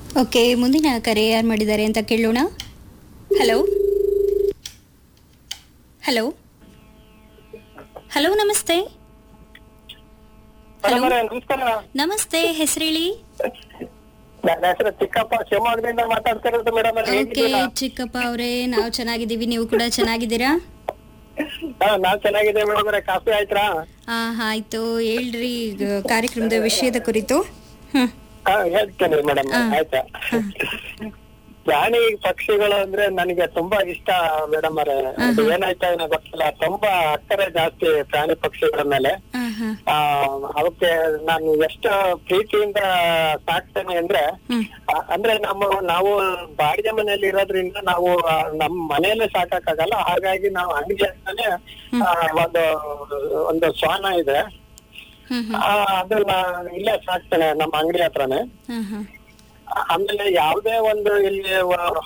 Okay, ಮುಂದಿನ ಕರೆ ಯಾರು ಮಾಡಿದ್ದಾರೆ ಅಂತ ಕೇಳೋಣ. ಹಲೋ ಹಲೋ ಹಲೋ, ನಮಸ್ತೆ. ಹಲೋ, ನಮಸ್ಕಾರ. ನಮಸ್ತೆ, ಹೆಸರೇಳಿ. ನನ್ನ ಹೆಸರು ಚಿಕ್ಕಪ್ಪ, ಶಿವಮೊಗ್ಗದಿಂದ ಮಾತಾಡ್ತಿರೋದು ಮೇಡಮ್. ಓಕೆ ಚಿಕ್ಕಪ್ಪ ಅವರೇ, ನಾವು ಚೆನ್ನಾಗಿದ್ದೀವಿ, ನೀವು ಕೂಡ ಚೆನ್ನಾಗಿದ್ದೀರಾ? ನಾವ್ ಚೆನ್ನಾಗಿದೆ ಮೇಡಮ್. ಕಾಫಿ ಆಯ್ತಾ? ಆಯ್ತು, ಹೇಳ್ರಿ ಕಾರ್ಯಕ್ರಮದ ವಿಷಯದ ಕುರಿತು. ಹೇಳ್ತೇನೆ ಮೇಡಮ್. ಆಯ್ತಾ? ಪ್ರಾಣಿ ಪಕ್ಷಿಗಳು ಅಂದ್ರೆ ನನಗೆ ತುಂಬಾ ಇಷ್ಟ ಮೇಡಮ್ ಅವರೇ. ಅದು ಏನಾಯ್ತಾ ಏನೋ ಗೊತ್ತಿಲ್ಲ, ತುಂಬಾ ಅಕ್ಕರೆ ಜಾಸ್ತಿ ಪ್ರಾಣಿ ಪಕ್ಷಿಗಳ ಮೇಲೆ. ಅವಕ್ಕೆ ನಾನು ಎಷ್ಟು ಪ್ರೀತಿಯಿಂದ ಸಾಕ್ತೇನೆ ಅಂದ್ರೆ ಅಂದ್ರೆ ನಾವು ಬಾಡಿಗೆ ಮನೆಯಲ್ಲಿ ಇರೋದ್ರಿಂದ ನಾವು ನಮ್ ಮನೆಯಲ್ಲೇ ಸಾಕಾಗಲ್ಲ. ಹಾಗಾಗಿ ನಾವು ಅಂಗಡಿ ಹತ್ರನೇ ಒಂದು ಶ್ವಾನ ಇದೆ, ಅದನ್ನ ಇಲ್ಲೇ ಸಾಕ್ತೇನೆ ನಮ್ಮ ಅಂಗಡಿ ಹತ್ರನೇ. ಆಮೇಲೆ ಯಾವುದೇ ಒಂದು ಇಲ್ಲಿ